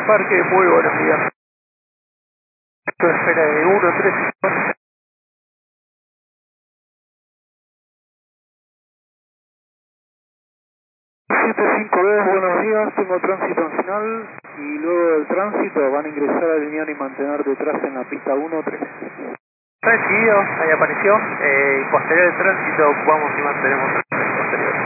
Parque, muy buenos días. Espera de 1-3. 75B, buenos días, tengo tránsito en final y luego del tránsito van a ingresar a alinear y mantener detrás en la pista 1-3. Recibido, ahí apareció, posterior al tránsito ocupamos y mantenemos.